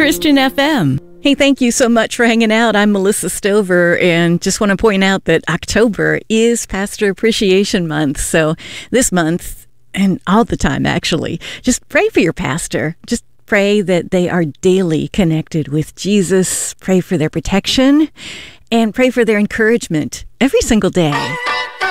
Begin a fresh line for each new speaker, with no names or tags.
Christian FM. Hey, thank you so much for hanging out. I'm Melissa Stover, and just want to point out that October is Pastor Appreciation Month. So this month, and all the time actually, just pray for your pastor. Just pray that they are daily connected with Jesus. Pray for their protection and pray for their encouragement every single day.